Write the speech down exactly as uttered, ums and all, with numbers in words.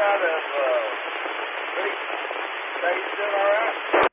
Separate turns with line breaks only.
out of uh, Street. Are you still all right?